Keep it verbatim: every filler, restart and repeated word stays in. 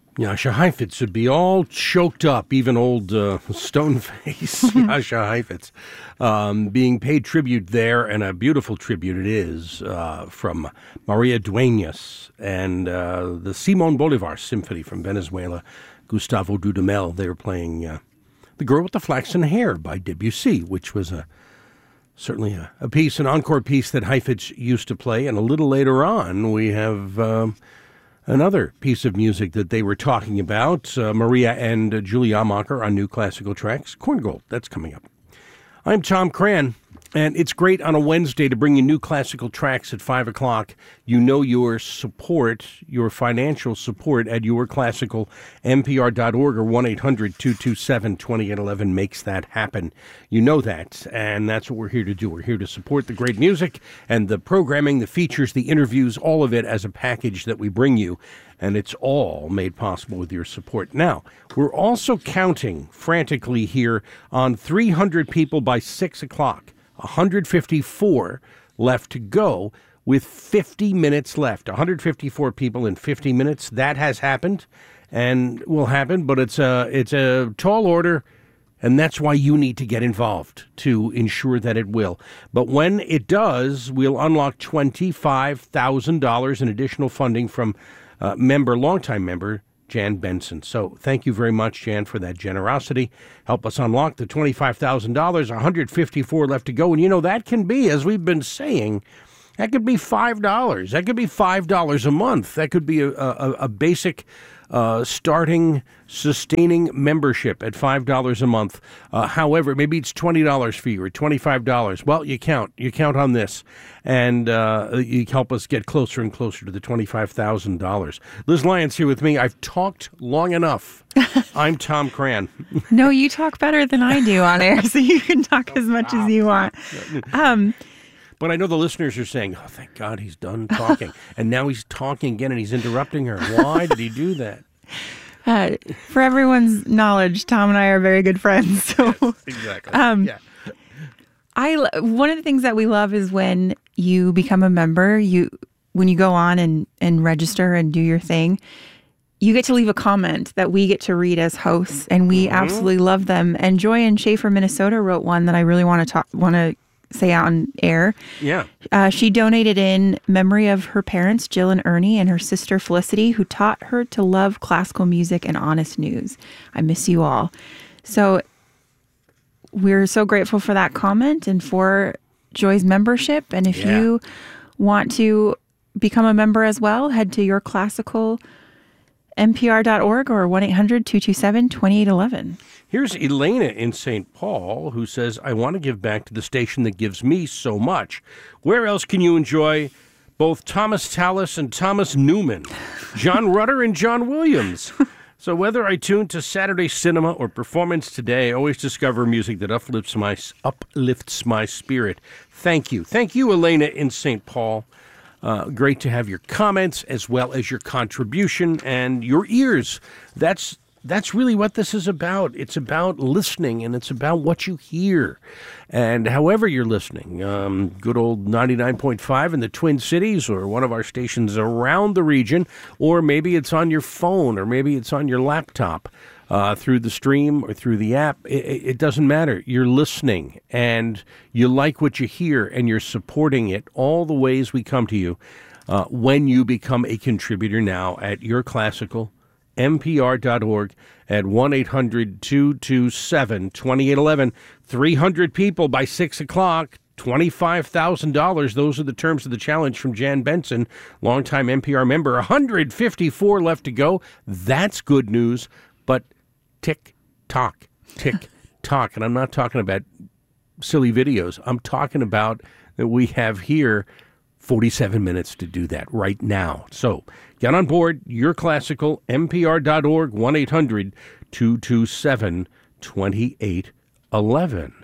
Jascha Heifetz would be all choked up, even old uh, Stoneface Jascha Heifetz, um, being paid tribute there, and a beautiful tribute it is, uh, from Maria Dueñas and uh, the Simón Bolívar Symphony from Venezuela, Gustavo Dudamel. They were playing uh, The Girl with the Flaxen Hair by Debussy, which was a certainly a, a piece, an encore piece that Heifetz used to play. And a little later on, we have Um, another piece of music that they were talking about, uh, Maria and uh, Julie Amacher on New Classical Tracks. Korngold, that's coming up. I'm Tom Cran, and it's great on a Wednesday to bring you New Classical Tracks at five o'clock. You know your support, your financial support at your classical N P R dot org or one eight hundred two two seven two eight one one makes that happen. You know that, and that's what we're here to do. We're here to support the great music and the programming, the features, the interviews, all of it as a package that we bring you, and it's all made possible with your support. Now, we're also counting frantically here on three hundred people by six o'clock. one hundred fifty-four left to go with fifty minutes left. one hundred fifty-four people in fifty minutes. That has happened and will happen, but it's a, it's a tall order, and that's why you need to get involved to ensure that it will. But when it does, we'll unlock twenty-five thousand dollars in additional funding from uh, member, longtime member, Jan Benson. So thank you very much, Jan, for that generosity. Help us unlock the twenty-five thousand dollars, one hundred fifty-four left to go. And, you know, that can be, as we've been saying, that could be five dollars. That could be five dollars a month. That could be a, a, a basic uh, starting, sustaining membership at five dollars a month. Uh, however, maybe it's twenty dollars for you or twenty-five dollars. Well, you count. You count on this. And uh, you help us get closer and closer to the twenty-five thousand dollars. Liz Lyons here with me. I've talked long enough. I'm Tom Cran. No, you talk better than I do on air, so you can talk as much as you want. Um, but I know the listeners are saying, oh, thank God he's done talking. And now he's talking again and he's interrupting her. Why did he do that? Uh, for everyone's knowledge, Tom and I are very good friends. So, yes, exactly. Um, yeah. I one of the things that we love is when you become a member, you when you go on and, and register and do your thing, you get to leave a comment that we get to read as hosts, and we mm-hmm. absolutely love them. And Joy in Schaefer, Minnesota wrote one that I really want to talk, want to say out on air. Yeah. Uh, she donated in memory of her parents, Jill and Ernie, and her sister Felicity, who taught her to love classical music and honest news. I miss you all. So we're so grateful for that comment and for Joy's membership. And if yeah. you want to become a member as well, head to your classical N P R dot org or one eight hundred two two seven two eight one one. Here's Elena in Saint Paul who says, I want to give back to the station that gives me so much. Where else can you enjoy both Thomas Tallis and Thomas Newman, John Rutter and John Williams? So whether I tune to Saturday Cinema or Performance Today, I always discover music that uplifts my uplifts my spirit. Thank you. Thank you, Elena in Saint Paul. Uh, great to have your comments as well as your contribution and your ears. That's that's really what this is about. It's about listening, and it's about what you hear. And however you're listening, um, good old ninety-nine point five in the Twin Cities or one of our stations around the region, or maybe it's on your phone, or maybe it's on your laptop uh, through the stream or through the app. It, it doesn't matter. You're listening, and you like what you hear, and you're supporting it all the ways we come to you uh, when you become a contributor now at Your Classical N P R dot org at one eight hundred two two seven two eight one one. three hundred people by six o'clock, twenty-five thousand dollars. Those are the terms of the challenge from Jan Benson, longtime N P R member. one hundred fifty-four left to go. That's good news, but tick, tock, tick, tock. And I'm not talking about silly videos. I'm talking about that we have here forty-seven minutes to do that right now. So get on board, Your Classical, N P R dot org, one eight hundred two two seven two eight one one.